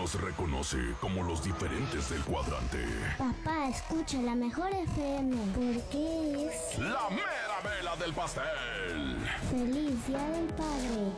los reconoce como los diferentes del cuadrante. Papá, escucha la mejor FM porque es La mera vela del pastel. Feliz Día del Padre.